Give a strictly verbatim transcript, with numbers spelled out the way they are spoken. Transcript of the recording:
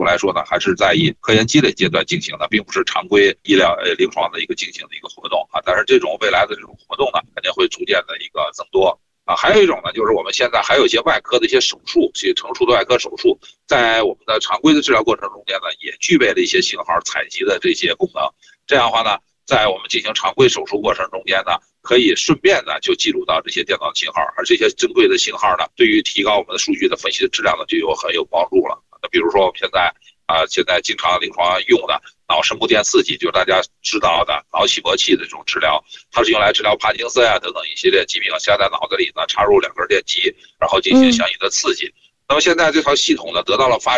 度来说呢，还是在以科研积累阶段进行的，并不是常规医疗呃临床的一个进行的一个活动啊。但是这种未来的这种活动呢，肯定会逐渐的一个增多。啊，还有一种呢，就是我们现在还有一些外科的一些手术，一些成熟的外科手术，在我们的常规的治疗过程中间呢，也具备了一些信号采集的这些功能。这样的话呢，在我们进行常规手术过程中间呢，可以顺便的就记录到这些电脑信号，而这些珍贵的信号呢，对于提高我们的数据的分析的质量呢，就有很有帮助了。那比如说我们现在啊、呃，现在经常临床用的脑深部电刺激，就是大家知道的脑起搏器的这种治疗，它是用来治疗帕金森啊等等一系列疾病，现在在脑子里呢插入两根电极，然后进行相应的刺激。那么现在这套系统呢得到了发